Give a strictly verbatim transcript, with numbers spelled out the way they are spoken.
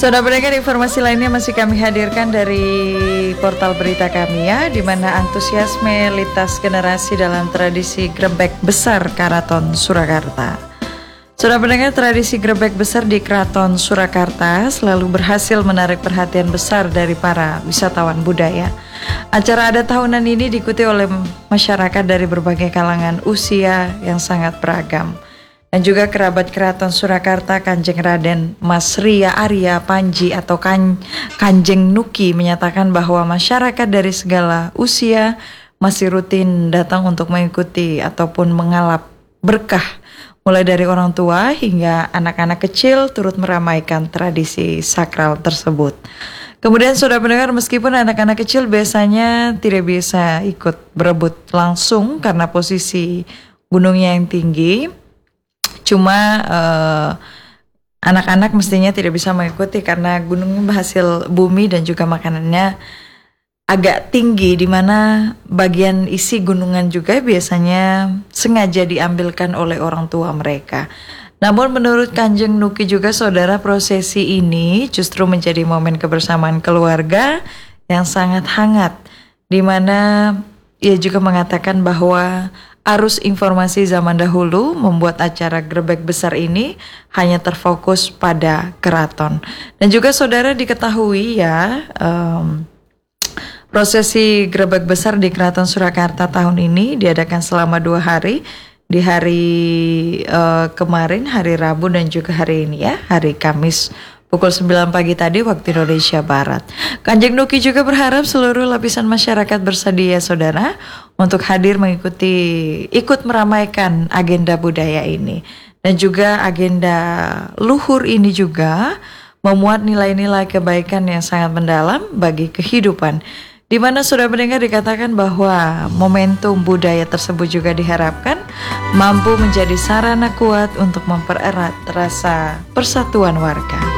Saudara pendengar, informasi lainnya masih kami hadirkan dari portal berita kami ya, di mana antusiasme lintas generasi dalam tradisi Grebek Besar Keraton Surakarta. Saudara pendengar, tradisi Grebek Besar di Keraton Surakarta selalu berhasil menarik perhatian besar dari para wisatawan budaya. Acara adat tahunan ini diikuti oleh masyarakat dari berbagai kalangan usia yang sangat beragam. Dan juga kerabat Keraton Surakarta Kanjeng Raden Mas Ria Arya Panji atau kan, Kanjeng Nuki menyatakan bahwa masyarakat dari segala usia masih rutin datang untuk mengikuti ataupun mengalap berkah, mulai dari orang tua hingga anak-anak kecil turut meramaikan tradisi sakral tersebut. Kemudian saudara pendengar, meskipun anak-anak kecil biasanya tidak bisa ikut berebut langsung karena posisi gunungnya yang tinggi, cuma uh, anak-anak mestinya tidak bisa mengikuti karena gunungnya berhasil bumi dan juga makanannya agak tinggi, di mana bagian isi gunungan juga biasanya sengaja diambilkan oleh orang tua mereka. Namun menurut Kanjeng Nuki juga saudara, prosesi ini justru menjadi momen kebersamaan keluarga yang sangat hangat, di mana ia juga mengatakan bahwa arus informasi zaman dahulu membuat acara Grebek Besar ini hanya terfokus pada keraton. Dan juga saudara diketahui ya, um, prosesi Grebek Besar di Keraton Surakarta tahun ini diadakan selama dua hari. Di hari uh, kemarin, hari Rabu, dan juga hari ini ya, hari Kamis pukul sembilan pagi tadi waktu Indonesia Barat. Kanjeng Nuki juga berharap seluruh lapisan masyarakat bersedia saudara untuk hadir mengikuti, ikut meramaikan agenda budaya ini. Dan juga agenda luhur ini juga memuat nilai-nilai kebaikan yang sangat mendalam bagi kehidupan, di mana sudah mendengar dikatakan bahwa momentum budaya tersebut juga diharapkan mampu menjadi sarana kuat untuk mempererat rasa persatuan warga.